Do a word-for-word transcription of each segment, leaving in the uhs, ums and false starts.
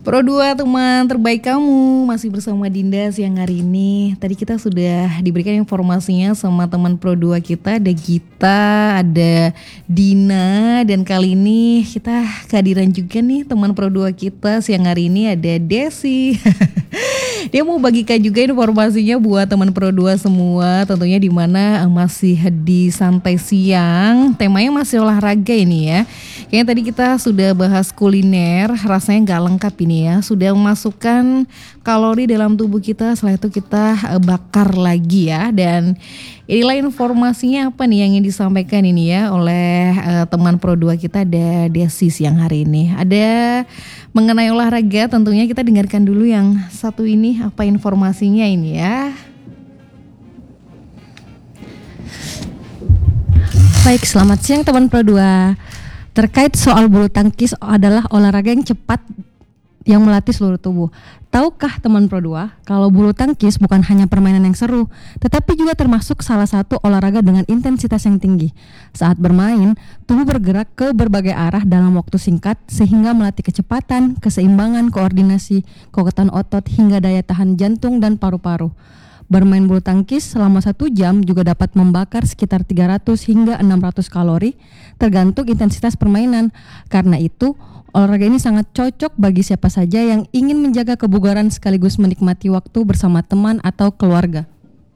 Pro dua teman terbaik kamu masih bersama Dinda siang hari ini. Tadi kita sudah diberikan informasinya sama teman Pro dua kita, ada Gita, ada Dina, dan kali ini kita kehadiran juga nih teman Pro dua kita siang hari ini ada Desi. Dia mau bagikan juga informasinya buat teman Pro dua semua, tentunya di mana masih di santai siang. Temanya masih olahraga ini ya. Kayaknya tadi kita sudah bahas kuliner, rasanya nggak lengkap ini ya. Sudah memasukkan kalori dalam tubuh kita, setelah itu kita bakar lagi ya. Dan inilah informasinya apa nih yang ingin disampaikan ini ya oleh uh, teman Pro dua kita, ada Desi siang hari ini. Ada mengenai olahraga, tentunya kita dengarkan dulu yang satu ini apa informasinya ini ya. Baik, selamat siang teman Pro dua. Terkait soal bulu tangkis adalah olahraga yang cepat yang melatih seluruh tubuh. Tahukah teman Pro dua kalau bulu tangkis bukan hanya permainan yang seru, tetapi juga termasuk salah satu olahraga dengan intensitas yang tinggi. Saat bermain, tubuh bergerak ke berbagai arah dalam waktu singkat sehingga melatih kecepatan, keseimbangan, koordinasi, kekuatan otot hingga daya tahan jantung dan paru-paru. Bermain bulu tangkis selama satu jam juga dapat membakar sekitar tiga ratus hingga enam ratus kalori tergantung intensitas permainan. Karena itu, olahraga ini sangat cocok bagi siapa saja yang ingin menjaga kebugaran sekaligus menikmati waktu bersama teman atau keluarga.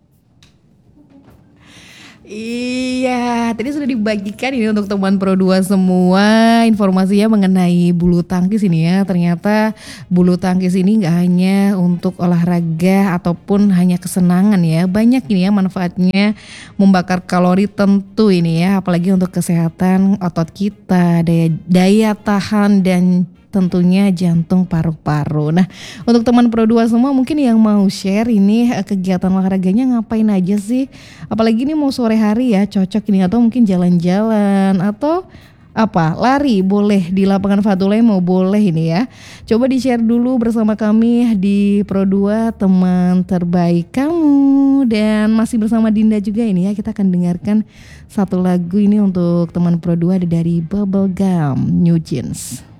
Iya, tadi sudah dibagikan ini untuk teman Pro dua semua informasinya mengenai bulu tangkis ini ya. Ternyata bulu tangkis ini gak hanya untuk olahraga ataupun hanya kesenangan ya. Banyak ini ya manfaatnya, membakar kalori tentu ini ya. Apalagi untuk kesehatan otot kita, daya, daya tahan dan tentunya jantung, paru-paru. Nah, untuk teman Pro dua semua mungkin yang mau share ini kegiatan olahraganya ngapain aja sih? Apalagi ini mau sore hari ya, cocok ini, atau mungkin jalan-jalan atau apa, lari boleh di lapangan Fatulemo boleh ini ya. Coba di-share dulu bersama kami di Pro dua teman terbaik kamu, dan masih bersama Dinda juga ini ya. Kita akan dengarkan satu lagu ini untuk teman Pro dua, ada dari Bubblegum New Jeans.